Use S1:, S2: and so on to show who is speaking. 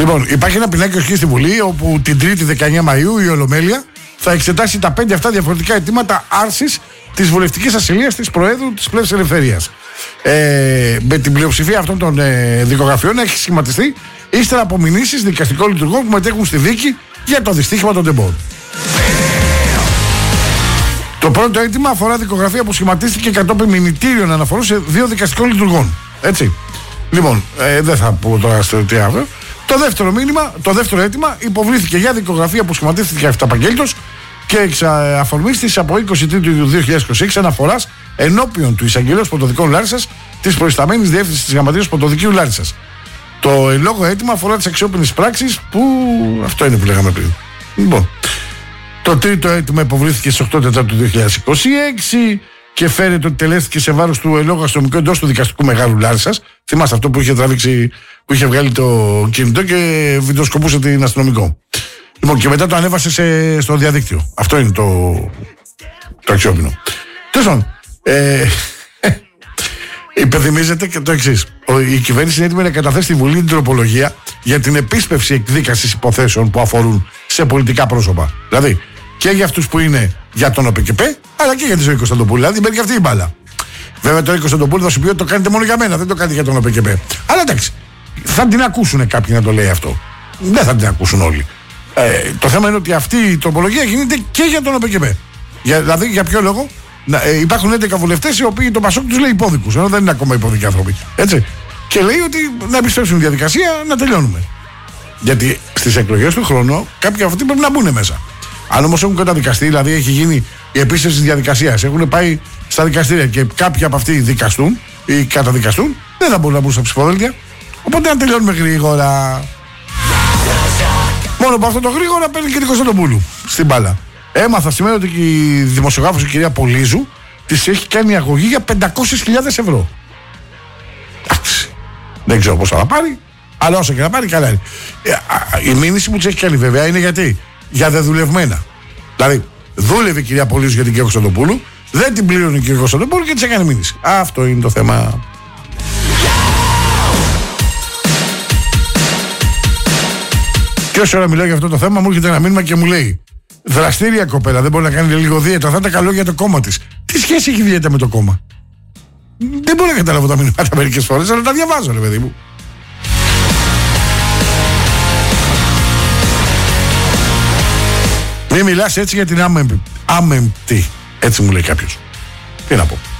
S1: Λοιπόν, υπάρχει ένα πινάκι εκεί στη Βουλή, όπου την 3η 19 Μαΐου η Ολομέλεια θα εξετάσει τα 5 αυτά διαφορετικά αιτήματα άρσης της βουλευτικής ασυλίας της Προέδρου της Πλεύσης Ελευθερίας. Με την πλειοψηφία αυτών των δικογραφιών έχει σχηματιστεί ύστερα από μηνύσεις δικαστικών λειτουργών που μετέχουν στη δίκη για το δυστύχημα των τεμπών. Το πρώτο αίτημα αφορά δικογραφία που σχηματίστηκε κατόπιν μηνυτήριων αναφορών σε 2 δικαστικών λειτουργών. Έτσι. Λοιπόν, δεν θα πω τώρα στο τι αύριο. Το δεύτερο αίτημα υποβλήθηκε για δικογραφία που σχηματίστηκε αυταπαγγέλτος και εξ αφορμής της από 23 του 2026 αναφοράς ενώπιον του εισαγγελέως Πρωτοδικών Λάρισσας της προϊσταμένης διεύθυνσης της Γραμματείας Πρωτοδικείου Λάρισσας. Το εν λόγω αίτημα αφορά τις αξιόπινες πράξεις που. Αυτό είναι που λέγαμε πριν. Λοιπόν, το τρίτο αίτημα υποβλήθηκε στις 8 Τετάρτου του 2026 και φέρεται ότι τελέστηκε σε βάρος του εν λόγω αστυνομικού εντός του δικαστικού Μεγάλου Λάρισσας. Θυμάστε αυτό που είχε τραβήξει, που είχε βγάλει το κινητό και βιντεοσκοπούσε την αστυνομικό. Λοιπόν, και μετά το ανέβασε στο διαδίκτυο. Αυτό είναι το αξιόπινο. Τέλος πάντων, υπενθυμίζεται και το εξής. Η κυβέρνηση είναι έτοιμη να καταθέσει στη Βουλή την τροπολογία για την επίσπευση εκδίκασης υποθέσεων που αφορούν σε πολιτικά πρόσωπα. Δηλαδή και για αυτούς που είναι για τον ΟΠΚΠ, αλλά και για τη ζωή Κωνσταντοπούλου. Δηλαδή μπαίνει και αυτή η μπάλα. Βέβαια το Κωνσταντοπούλου θα σου πει ότι το κάνετε μόνο για μένα, δεν το κάνετε για τον ΟΠΚΠ. Αλλά εντάξει, θα την ακούσουν κάποιοι να το λέει αυτό. Δεν θα την ακούσουν όλοι. Το θέμα είναι ότι αυτή η τροπολογία γίνεται και για τον ΟΠΚΠ. Δηλαδή για ποιο λόγο? Υπάρχουν 11 βουλευτές οι οποίοι το Πασόκ τους λέει υπόδικους, ενώ δεν είναι ακόμα υπόδικοι άνθρωποι. Έτσι. Και λέει ότι να επιστρέψουν η διαδικασία να τελειώνουμε. Γιατί στις εκλογές του χρόνου κάποιοι από αυτοί πρέπει να μπουν μέσα. Αν όμως έχουν καταδικαστεί, δηλαδή έχει γίνει η επίστευση της διαδικασίας, έχουν πάει στα δικαστήρια και κάποιοι από αυτοί δικαστούν ή καταδικαστούν, δεν θα μπορούν να μπουν στα ψηφοδέλτια. Οπότε να τελειώνουμε γρήγορα. Μόνο από αυτό το γρήγορα παίρνει και την Κωνσταντοπούλου στην μπάλα. Έμαθα σήμερα ότι η δημοσιογράφος η κυρία Πολύζου της έχει κάνει αγωγή για 500.000 ευρώ. Δεν ξέρω πώς θα τα πάρει, αλλά όσο και να πάρει, καλά είναι. Η μήνυση που της έχει κάνει βέβαια είναι γιατί? Για δεδουλευμένα. Δηλαδή, δούλευε η κυρία Πολύζου για την κυρία Κωνσταντοπούλου, δεν την πλήρωνε η κυρία Κωνσταντοπούλου και της έκανε μήνυση. Αυτό είναι το θέμα. Και όσο ώρα μιλάω για αυτό το θέμα, μου έρχεται ένα μήνυμα και μου λέει: δραστήρια κοπέλα, δεν μπορεί να κάνει λίγο δίαιτα. Θα ήταν καλό για το κόμμα της. Τι σχέση έχει δίαιτα με το κόμμα? Δεν μπορώ να καταλάβω τα μηνύματα μερικές φορές, αλλά τα διαβάζω, ρε παιδί μου. Μην μιλάς έτσι για την άμεμπτη. Έτσι μου λέει κάποιος. Τι να πω.